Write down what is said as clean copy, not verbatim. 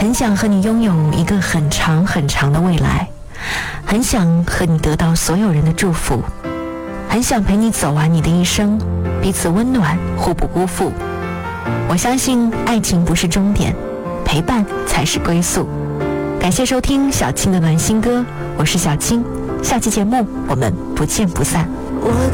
很想和你拥有一个很长很长的未来，很想和你得到所有人的祝福，很想陪你走完你的一生，彼此温暖，互不辜负。我相信爱情不是终点，陪伴才是归宿。感谢收听小青的暖心歌，我是小青，下期节目我们不见不散。